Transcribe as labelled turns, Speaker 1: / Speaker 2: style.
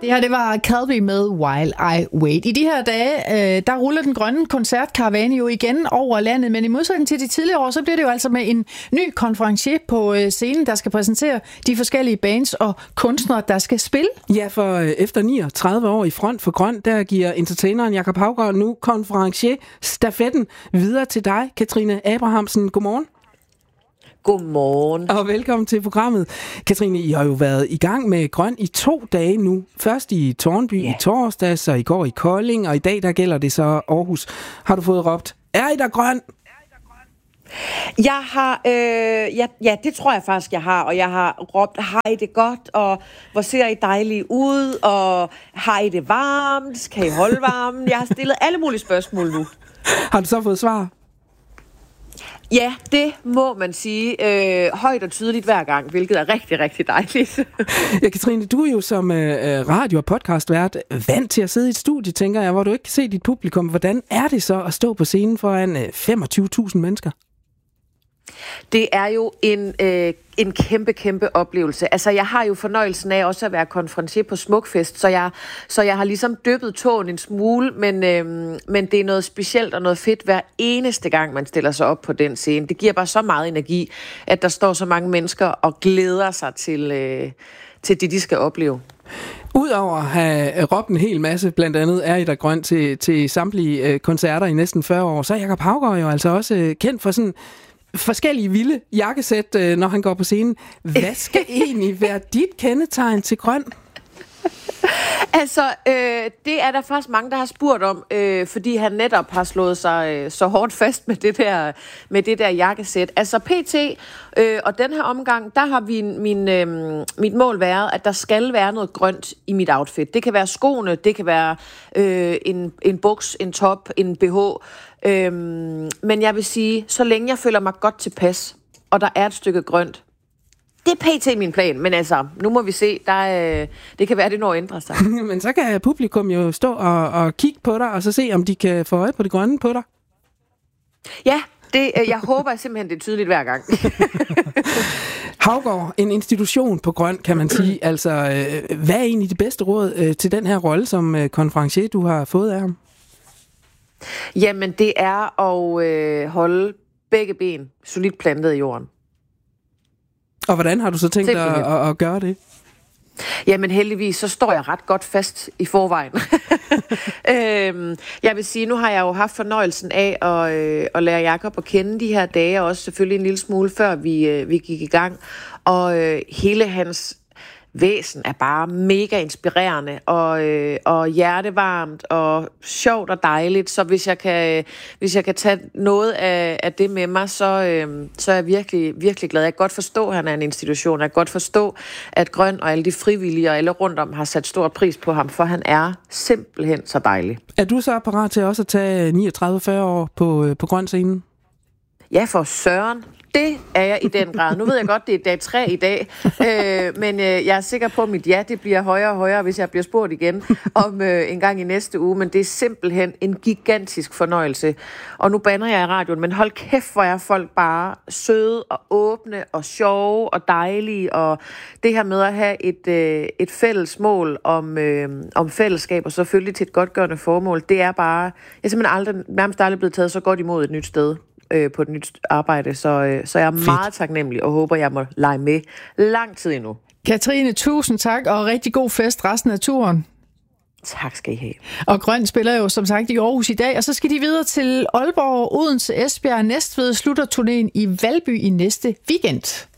Speaker 1: Det her, det var Calvi med While I Wait. I de her dage, der ruller den grønne koncertkaravane jo igen over landet, men i modsætning til de tidligere år, så bliver det jo altså med en ny konferencier på scenen, der skal præsentere de forskellige bands og kunstnere, der skal spille.
Speaker 2: Ja, for efter 39 år i front for grøn, der giver entertaineren Jakob Haugaard nu konferencier stafetten videre til dig, Katrine Abrahamsen. Godmorgen.
Speaker 3: Godmorgen.
Speaker 2: Og velkommen til programmet. Katrine, I har jo været i gang med grøn i 2 dage nu. Først i Tårnby i torsdags, og i går i Kolding, og i dag der gælder det så Aarhus. Har du fået råbt, er I der grøn?
Speaker 3: Jeg har, ja, det tror jeg faktisk, jeg har. Og jeg har råbt, har I det godt? Og hvor ser I dejlige ud? Og har I det varmt? Kan I holde varmen? Jeg har stillet alle mulige spørgsmål nu.
Speaker 2: Har du så fået svar?
Speaker 3: Ja, det må man sige. Højt og tydeligt hver gang, hvilket er rigtig, rigtig dejligt.
Speaker 2: Ja, Katrine, du er jo som radio- og podcastvært vant til at sidde i et studie, tænker jeg, hvor du ikke kan se dit publikum. Hvordan er det så at stå på scenen foran 25.000 mennesker?
Speaker 3: Det er jo en kæmpe oplevelse. Altså, jeg har jo fornøjelsen af også at være konferencier på Smukfest, så jeg har ligesom dyppet tåen en smule, men det er noget specielt og noget fedt hver eneste gang, man stiller sig op på den scene. Det giver bare så meget energi, at der står så mange mennesker og glæder sig til det, de skal opleve.
Speaker 2: Udover at have råbt en hel masse, blandt andet er I der grøn til samtlige koncerter i næsten 40 år, så er Jakob Haugaard jo altså også kendt for sådan forskellige vilde jakkesæt, når han går på scenen. Hvad skal egentlig være dit kendetegn til grøn?
Speaker 3: Altså, det er der faktisk mange, der har spurgt om, fordi han netop har slået sig så hårdt fast med det der jakkesæt. Altså PT, og den her omgang, der har mit mål været, at der skal være noget grønt i mit outfit. Det kan være skoene, det kan være en buks, en top, en BH. Men jeg vil sige, så længe jeg føler mig godt tilpas, og der er et stykke grønt, det er pt. Min plan, men altså, nu må vi se, det kan være, det når at ændre sig.
Speaker 2: Men så kan publikum jo stå og kigge på dig, og så se, om de kan få øje på det grønne på dig.
Speaker 3: Ja, jeg håber simpelthen, det er tydeligt hver gang.
Speaker 2: Haugaard, en institution på grøn, kan man sige. Altså, hvad er egentlig det bedste råd til den her rolle som konferencier, du har fået af ham?
Speaker 3: Jamen, det er at holde begge ben solidt plantet i jorden.
Speaker 2: Og hvordan har du så tænkt dig at gøre det?
Speaker 3: Jamen heldigvis, så står jeg ret godt fast i forvejen. Jeg vil sige, nu har jeg jo haft fornøjelsen af at lære Jakob at kende de her dage, og også selvfølgelig en lille smule før vi gik i gang. Og hele hans væsen er bare mega inspirerende og hjertevarmt og sjovt og dejligt. Så hvis jeg kan tage noget af det med mig, så er jeg virkelig, virkelig glad. Jeg kan godt forstå, at han er en institution. Jeg kan godt forstå, at Grøn og alle de frivillige og alle rundt om har sat stor pris på ham, for han er simpelthen så dejlig.
Speaker 2: Er du så parat til også at tage 39-40 år på Grøn scenen?
Speaker 3: Ja, for søren. Det er jeg i den grad. Nu ved jeg godt, det er dag 3 i dag, men jeg er sikker på, at mit ja, det bliver højere og højere, hvis jeg bliver spurgt igen om en gang i næste uge. Men det er simpelthen en gigantisk fornøjelse. Og nu bander jeg i radioen, men hold kæft, hvor er folk bare søde og åbne og sjove og dejlige. Og det her med at have et fælles mål om fællesskab, og selvfølgelig til et godtgørende formål, det er bare, jeg er simpelthen nærmest aldrig blevet taget så godt imod et nyt sted på et nyt arbejde, så jeg er meget taknemmelig og håber, jeg må lege med lang tid endnu.
Speaker 1: Katrine, tusind tak, og rigtig god fest resten af turen.
Speaker 3: Tak skal I have.
Speaker 1: Og Grøn spiller jo som sagt i Aarhus i dag, og så skal de videre til Aalborg, Odense, Esbjerg, Næstved, slutter turnéen i Valby i næste weekend.